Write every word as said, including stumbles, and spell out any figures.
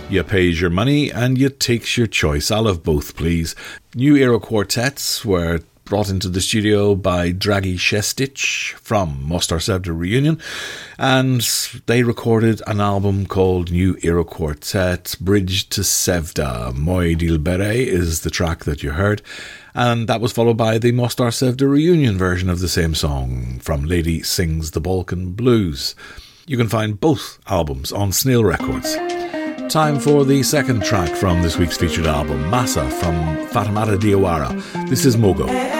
You pays your money and you takes your choice. I'll have both, please. New Era Quartets were brought into the studio by Dragi Šestić from Mostar Sevda Reunion, and they recorded an album called New Era Quartet Bridge to Sevda. Moj Dilbere is the track that you heard, and that was followed by the Mostar Sevda Reunion version of the same song from Lady Sings the Balkan Blues. You can find both albums on Snail Records. Time for the second track from this week's featured album, Massa from Fatoumata Diawara. This is Mogo.